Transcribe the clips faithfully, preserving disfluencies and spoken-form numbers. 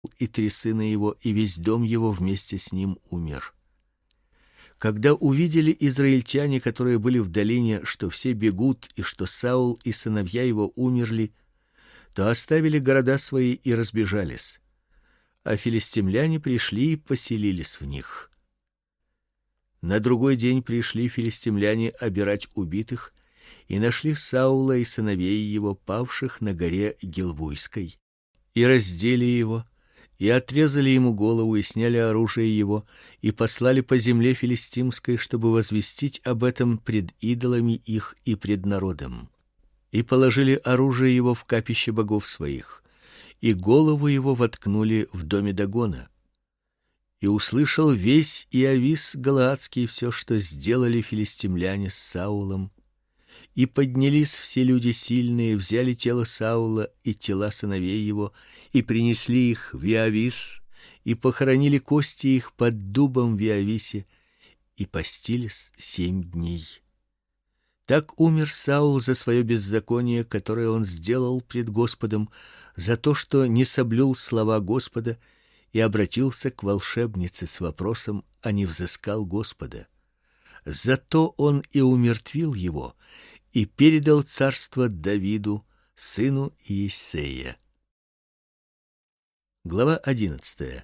и три сына его, и весь дом его вместе с ним умер. Когда увидели израильтяне, которые были в долине, что все бегут и что Саул и сыновья его умерли, то оставили города свои и разбежались. А филистимляне пришли и поселились в них. На другой день пришли филистимляне обирать убитых и нашли Саула и сыновей его павших на горе Гилбойской, и раздели его, и отрезали ему голову, и сняли оружие его, и послали по земле филистимской, чтобы возвестить об этом пред идолами их и пред народом. И положили оружие его в капище богов своих, и голову его воткнули в доме Дагона. И услышал весь Иовис галаадский все, что сделали филистимляне с Саулом. И поднялись все люди сильные, взяли тело Саула и тела сыновей его, и принесли их в Иовис, и похоронили кости их под дубом в Иовисе, и постились семь дней. Так умер Саул за свое беззаконие, которое он сделал пред Господом, за то, что не соблюл слова Господа и обратился к волшебнице с вопросом, а не взыскал Господа. Зато он и умертвил его и передал царство Давиду, сыну Иессея. Глава одиннадцатая.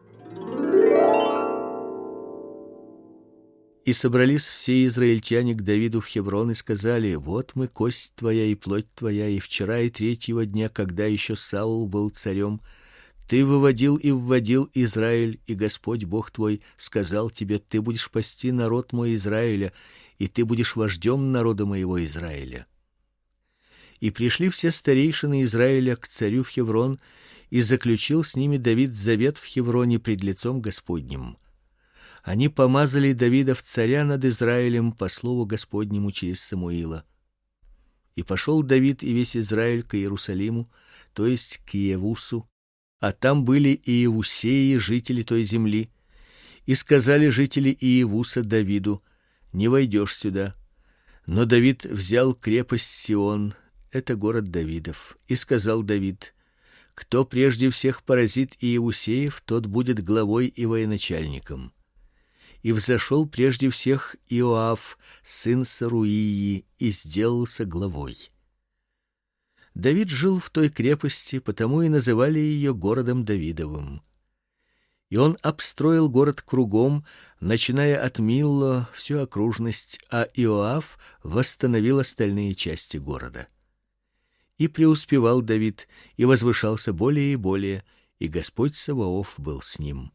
И собрались все израильтяне к Давиду в Хеврон и сказали: вот мы, кость твоя и плоть твоя, и вчера и третьего дня, когда еще Саул был царем, ты выводил и вводил Израиль, и Господь Бог твой сказал тебе: ты будешь пасти народ мой Израиля, и ты будешь вождем народа моего Израиля. И пришли все старейшины Израиля к царю в Хеврон, и заключил с ними Давид завет в Хевроне пред лицом Господним. Они помазали Давида в царя над Израилем по слову Господнему через Самуила. И пошел Давид и весь Израиль к Иерусалиму, то есть к Иевусу, а там были и иевусеи, жители той земли. И сказали жители Иевуса Давиду: не войдешь сюда. Но Давид взял крепость Сион, это город Давидов, и сказал Давид: кто прежде всех поразит иевусеев, тот будет главой и военачальником. И взошел прежде всех Иоав, сын Саруии, и сделался главой. Давид жил в той крепости, потому и называли ее городом Давидовым. И он обстроил город кругом, начиная от Милло всю окружность, а Иоав восстановил остальные части города. И преуспевал Давид, и возвышался более и более, и Господь Саваоф был с ним.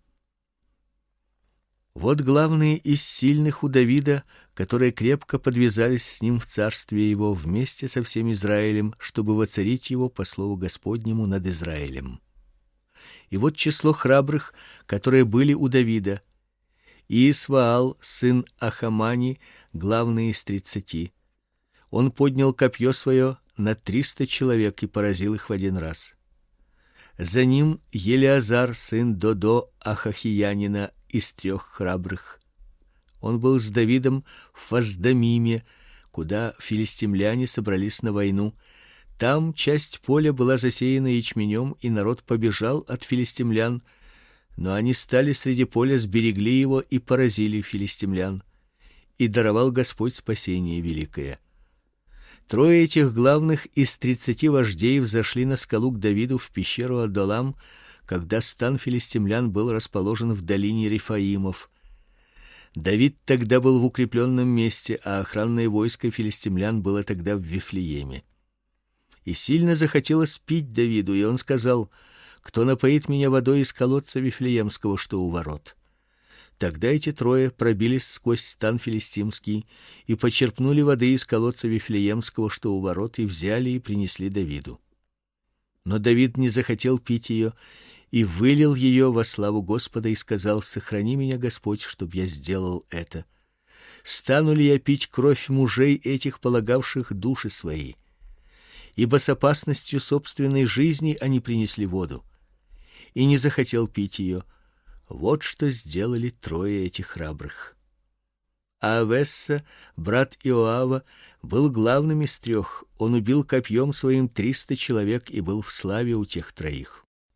Вот главные из сильных у Давида, которые крепко подвязались с ним в царстве его вместе со всем Израилем, чтобы воцарить его по слову Господнему над Израилем. И вот число храбрых, которые были у Давида: Иисваал, сын Ахамани, главный из тридцати. Он поднял копье свое на триста человек и поразил их в один раз. За ним Елиазар, сын Додо Ахахиянина, из трех храбрых. Он был с Давидом в Фасдамиме, куда филистимляне собрались на войну. Там часть поля была засеяна ячменем, и народ побежал от филистимлян, но они стали среди поля, сберегли его и поразили филистимлян. И даровал Господь спасение великое. Трое этих главных из тридцати вождей взошли на скалу к Давиду в пещеру Адулам, когда стан филистимлян был расположен в долине Рефаимов. Давид тогда был в укрепленном месте, а охранное войско филистимлян было тогда в Вифлееме. И сильно захотелось пить Давиду, и он сказал: кто напоит меня водой из колодца Вифлеемского, что у ворот? Тогда эти трое пробились сквозь стан филистимский и почерпнули воды из колодца Вифлеемского, что у ворот, и взяли и принесли Давиду. Но Давид не захотел пить ее и вылил ее во славу Господа и сказал: сохрани меня, Господь, чтоб я сделал это. Стану ли я пить кровь мужей этих, полагавших души свои? Ибо с опасностью собственной жизни они принесли воду. И не захотел пить ее. Вот что сделали трое этих храбрых. А Авесса, брат Иоава, был главным из трех. Он убил копьем своим триста человек и был в славе у тех троих.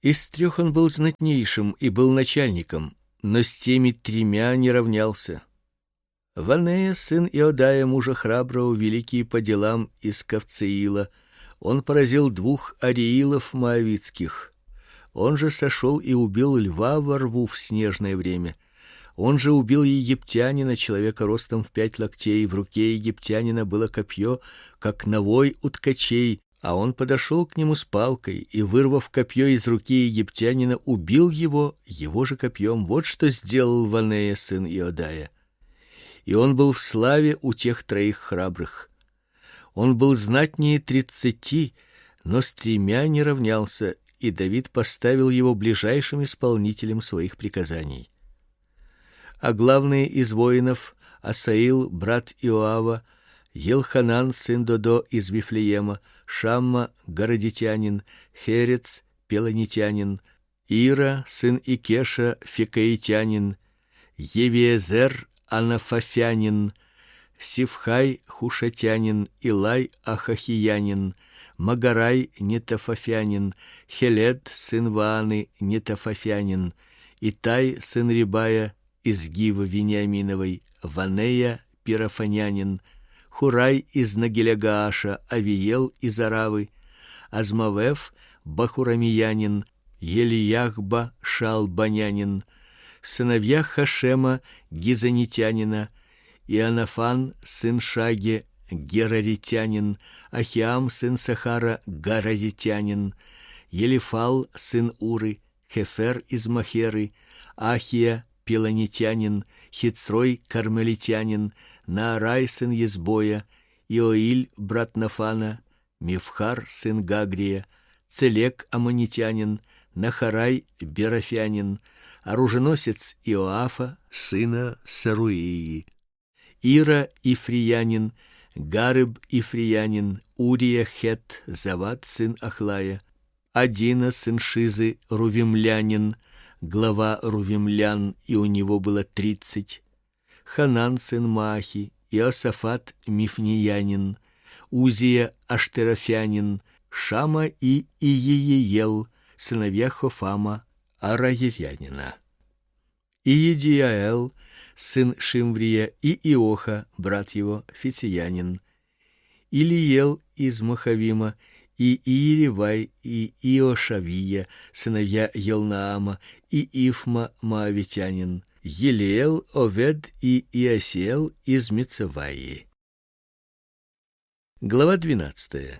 Из трех он был знатнейшим и был начальником, но с теми тремя не равнялся. Ванея, сын Иодая, мужа храброго, великий по делам из Кавцеила, он поразил двух ариилов моавитских. Он же сошел и убил льва во рву в снежное время. Он же убил египтянина, человека ростом в пять локтей, в руке египтянина было копье, как навой у ткачей, а он подошел к нему с палкой и, вырвав копье из руки египтянина, убил его его же копьем. Вот что сделал Ванея, сын Иодая. И он был в славе у тех троих храбрых. Он был знатнее тридцати, но с тремя не равнялся, и Давид поставил его ближайшим исполнителем своих приказаний. А главные из воинов: Асаил, брат Иоава, Елханан, сын Додо из Вифлеема, Шамма, городитянин, Херец, пелонитянин, Ира, сын Икеша, фикаитянин, Евиезер, анафафянин, Сивхай, хушатянин, Илай, ахахиянин, Магарай, нетофафянин, Хелед, сын Вааны, нетофафянин, Итай, сын Рибая из Гивы Вениаминовой, Ванея, пирафанянин, Хурай из Нагиля-Гааша, Авиел из Аравы, Азмавев, бахурамиянин, Елияхба, шалбанянин, сыновья Хашема, гизанитянина, Иоаннафан, сын Шаги, гераритянин, Ахиам, сын Сахара, гараритянин, Елифал, сын Уры, Хефер из Махеры, Ахия, пелонитянин, Хицрой, кармелитянин, Наарай, сын Езбоя, Иоиль, брат Нафана, Мифхар, сын Гагрия, Целек, аммонитянин, Нахарай, берафянин, оруженосец Иоафа, сына Саруии, Ира, ифриянин, Гарыб, ифриянин, Урия, хет, Завад, сын Ахлая, Адина, сын Шизы, рувимлянин, глава рувимлян, и у него было тридцать, Ханан, сын Маахи, Иосафат, мифниянин, Узия, аштерофянин, Шама и Иеел, сыновья Хофама, араевянина, Иедиаэл, сын Шимврия, и Иоха, брат его, фициянин, Илиел из Махавима, и Иеревай, и Иошавия, сыновья Елнаама, и Ифма, моавитянин, Елиэл, Овед и Иосиэл из Мицеваи. Глава двенадцатая.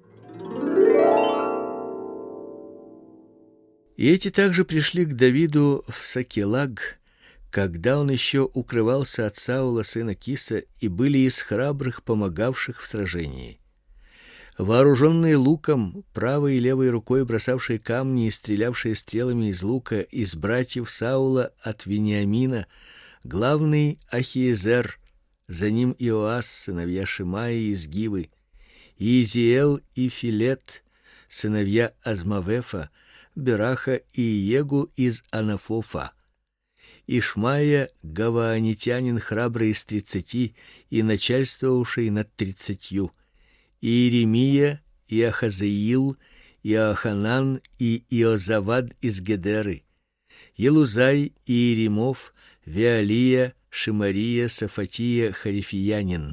И эти также пришли к Давиду в Сакелаг, когда он еще укрывался от Саула сына Киса, и были из храбрых, помогавших в сражении. Вооруженные луком, правой и левой рукой бросавшие камни и стрелявшие стрелами из лука, из братьев Саула от Вениамина, главный Ахиезер, за ним Иоас, сыновья Шимаи из Гивы, Иезиэл и Филет, сыновья Азмавефа, Бераха и Иегу из Анафофа, Ишмая, гаваанитянин, храбрый из тридцати и начальствовавший над тридцатью, Иеремия, Иахазеил, Иоханан и Иозавад из Гедеры, Елузай, Иеремов, Веалия, Шимария, Сафатия, Харифиянин,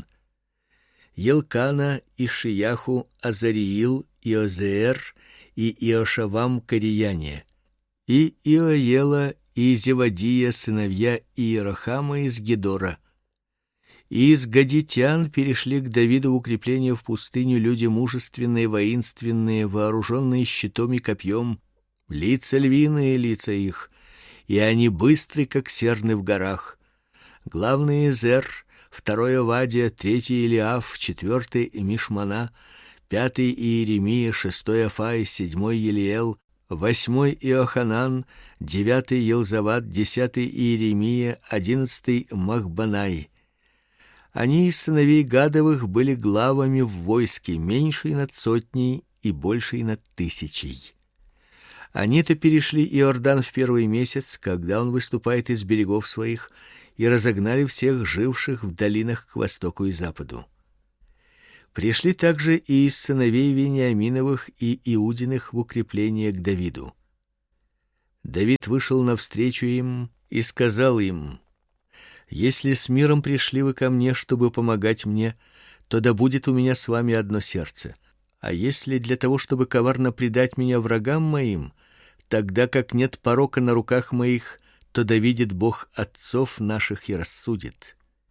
Елкана, Ишияху, Азариил, Иозеэр и Иошавам, Корияне, и Иоела и Зевадия, сыновья Иерохама из Гедора. И из гадитян перешли к Давиду в укрепление в пустыню люди мужественные, воинственные, вооруженные щитом и копьем, лица львиные лица их, и они быстры, как серны в горах. Главный Зер, второй Овадия, третий Илиаф, четвертый Мишмана, пятый Иеремия, шестой Афай, седьмой Елиэл, восьмой Иоханан, девятый Елзавад, десятый Иеремия, одиннадцатый Махбанай. Они из сыновей Гадовых были главами в войске, меньшей над сотней и большей над тысячей. Они-то перешли Иордан в первый месяц, когда он выступает из берегов своих, и разогнали всех живших в долинах к востоку и западу. Пришли также и из сыновей Вениаминовых и Иудиных в укрепление к Давиду. Давид вышел навстречу им и сказал им: если с миром пришли вы ко мне, чтобы помогать мне, то да будет у меня с вами одно сердце. А если для того, чтобы коварно предать меня врагам моим, тогда как нет порока на руках моих, то да видит Бог отцов наших и рассудит.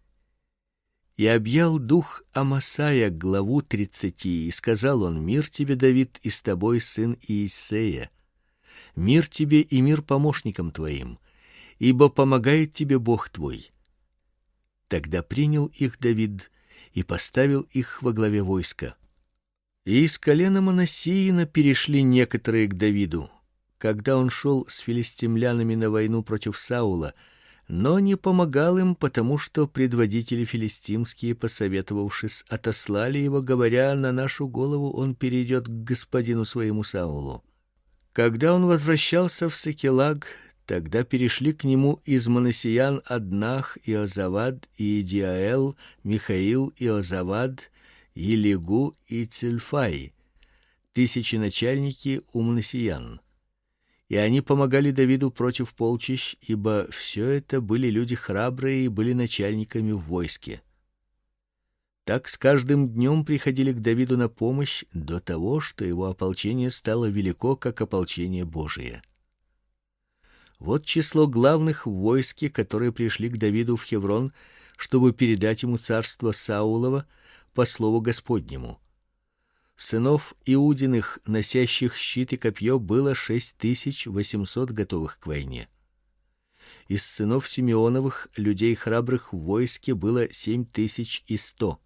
И объял дух Амасая главу тридцати, и сказал он: мир тебе, Давид, и с тобой сын Иессея. Мир тебе и мир помощникам твоим, ибо помогает тебе Бог твой. Тогда принял их Давид и поставил их во главе войска. И из колена Манассиина перешли некоторые к Давиду, когда он шел с филистимлянами на войну против Саула, но не помогал им, потому что предводители филистимские, посоветовавшись, отослали его, говоря: на нашу голову он перейдет к господину своему Саулу. Когда он возвращался в Сикелаг, тогда перешли к нему из Манассиян Аднах, Иозавад, и Идиаэл, Михаил, Иозавад, Елигу и Цильфай, тысячи начальники у Манассиян. И они помогали Давиду против полчищ, ибо все это были люди храбрые и были начальниками в войске. Так с каждым днем приходили к Давиду на помощь до того, что его ополчение стало велико, как ополчение Божие. Вот число главных в войске, которые пришли к Давиду в Хеврон, чтобы передать ему царство Саулова по слову Господнему. Сынов Иудиных, носящих щит и копье, было шесть тысяч восемьсот готовых к войне. Из сынов Симеоновых, людей храбрых в войске, было семь тысяч и сто.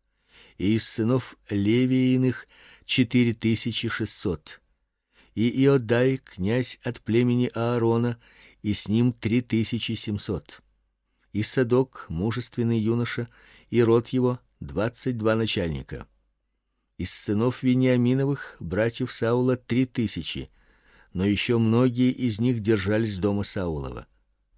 И из сынов Левииных четыре тысячи шестьсот. И Иодай, князь от племени Аарона, и с ним три тысячи семьсот. И Садок, мужественный юноша, и род его двадцать два начальника. Из сынов Вениаминовых, братьев Саула, три тысячи, но еще многие из них держались дома Саулова.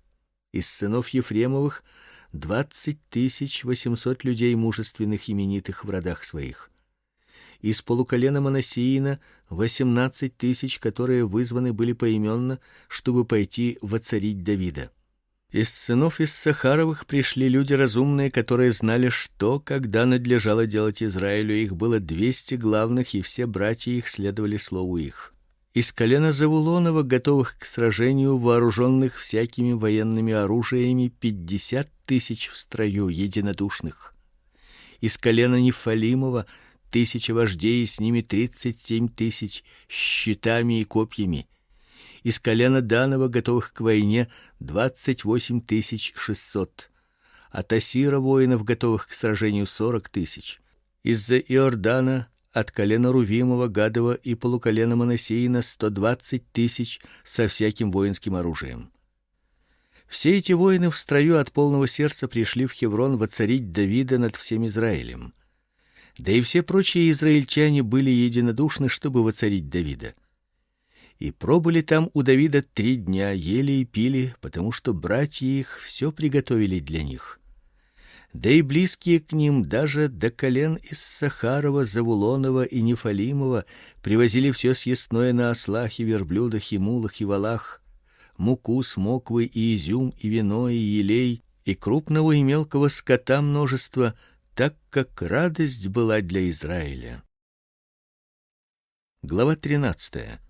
Из сынов Ефремовых двадцать тысяч восемьсот людей мужественных, именитых в родах своих. Из полуколена Манассиина восемнадцать тысяч, которые вызваны были поименно, чтобы пойти воцарить Давида. Из сынов Иссахаровых пришли люди разумные, которые знали, что, когда надлежало делать Израилю. Их было двести главных, и все братья их следовали слову их. Из колена Завулонова, готовых к сражению, вооруженных всякими военными оружиями, пятьдесят тысяч в строю, единодушных. Из колена Нефалимова тысяча вождей, и с ними тридцать семь тысяч с щитами и копьями. Из колена Данова, готовых к войне, двадцать восемь тысяч шестьсот. От Асира воинов, готовых к сражению, сорок тысяч. Из-за Иордана, от колена Рувимова, Гадова и полуколена Манассиина сто двадцать тысяч со всяким воинским оружием. Все эти воины в строю от полного сердца пришли в Хеврон воцарить Давида над всем Израилем. Да и все прочие израильтяне были единодушны, чтобы воцарить Давида. И пробыли там у Давида три дня, ели и пили, потому что братья их все приготовили для них. Да и близкие к ним, даже до колен Иссахарова, Завулонова и Нефалимова, привозили все съестное на ослах и верблюдах и мулах и волах, муку, смоквы и изюм и вино и елей, и крупного и мелкого скота множество, так как радость была для Израиля. Глава тринадцатая.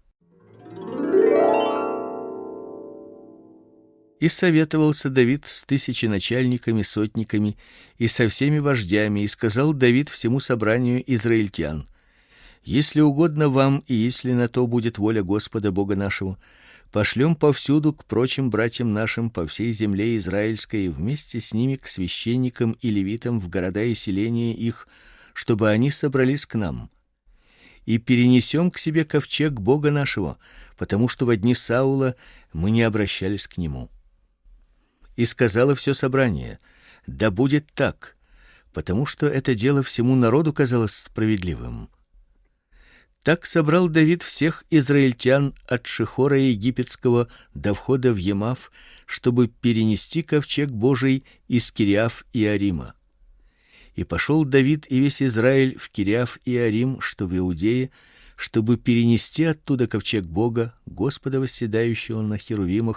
И советовался Давид с тысяченачальниками, сотниками и со всеми вождями, и сказал Давид всему собранию израильтян: если угодно вам, и если на то будет воля Господа Бога нашего, пошлем повсюду к прочим братьям нашим по всей земле израильской, и вместе с ними к священникам и левитам в города и селения их, чтобы они собрались к нам. И перенесем к себе ковчег Бога нашего, потому что во дни Саула мы не обращались к нему. И сказало все собрание: да будет так, потому что это дело всему народу казалось справедливым. Так собрал Давид всех израильтян от Шихора египетского до входа в Емав, чтобы перенести ковчег Божий из Кириаф-Иарима. И пошел Давид и весь Израиль в Кириаф-Иарим, что в Иудее, чтобы перенести оттуда ковчег Бога, Господа, восседающего на херувимах,